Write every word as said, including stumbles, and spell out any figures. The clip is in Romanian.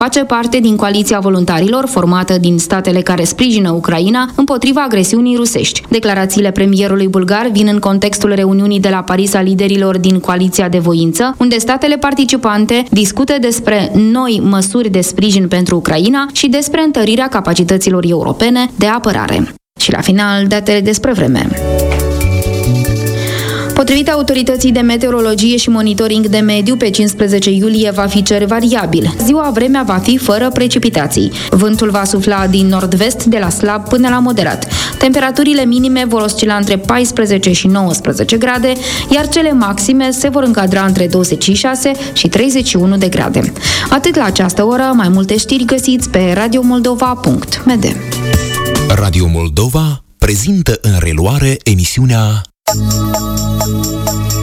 Face parte din coaliția voluntarilor formată din statele care sprijină Ucraina împotriva agresiunii rusești. Declarațiile premierului bulgar vin în contextul reuniunii de la Paris a liderilor din coaliția de voință, unde statele participante discută despre noi măsuri de sprijin pentru Ucraina și despre întărirea capacităților europene de apărare. Și la final, datele despre vreme. Potrivit Autorității de Meteorologie și Monitoring de Mediu, pe cincisprezece iulie va fi cer variabil. Ziua vremea va fi fără precipitații. Vântul va sufla din nord-vest de la slab până la moderat. Temperaturile minime vor oscila între paisprezece și nouăsprezece grade, iar cele maxime se vor încadra între douăzeci și șase și treizeci și unu de grade. Atât la această oră, mai multe știri găsiți pe radio moldova punct m d. Radio Moldova prezintă în reluare emisiunea